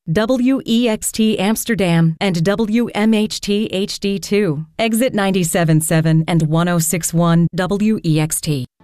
WEXT Amsterdam, and WMHT HD2. Exit 97.7 and 1061 WEXT.